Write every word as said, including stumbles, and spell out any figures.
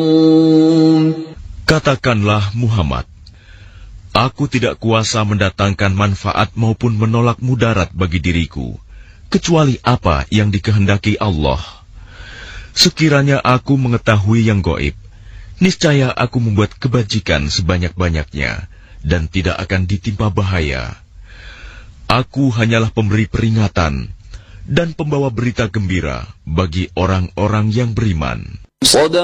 Katakanlah Muhammad, aku tidak kuasa mendatangkan manfaat maupun menolak mudarat bagi diriku, kecuali apa yang dikehendaki Allah. Sekiranya aku mengetahui yang gaib, niscaya aku membuat kebajikan sebanyak-banyaknya, dan tidak akan ditimpa bahaya. Aku hanyalah pemberi peringatan dan pembawa berita gembira bagi orang-orang yang beriman.